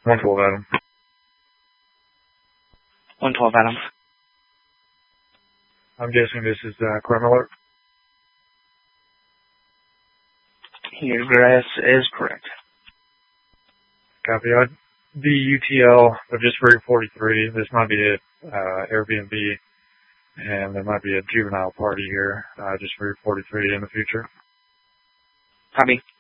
112 Adam. 112 Adam. I'm guessing this is crime alert. Your address is correct. Copy. The UTL of just Route 43. This might be a Airbnb, and there might be a juvenile party here, just Route 43 in the future. Copy.